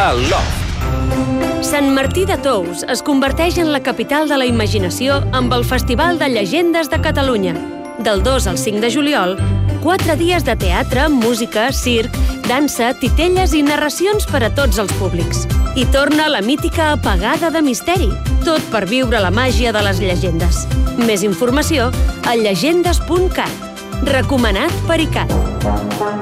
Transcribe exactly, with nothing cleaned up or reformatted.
El Loft. Sant Martí de Tous es converteix en la capital de la imaginació amb el Festival de Llegendes de Catalunya. Del dos al cinc de juliol, quatre dies de teatre, música, circ, dansa, titelles i narracions per a tots els públics. I torna la mítica apagada de misteri, tot per viure la màgia de les llegendes. Més informació a llegendes punt cat. Recomanat per I C A T.